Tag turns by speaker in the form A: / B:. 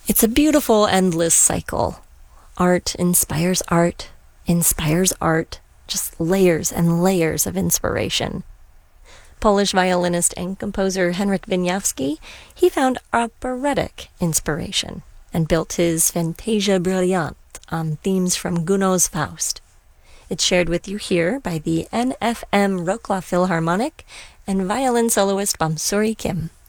A: It's a beautiful, endless cycle. Art, inspires art, just layers and layers of inspiration. Polish violinist and composer Henryk Wieniawski, he found operatic inspiration and built his Fantasia Brilliant on themes from Gounod's Faust. It's shared with you here by the NFM Wrocław Philharmonic and violin soloist Bamsuri Kim.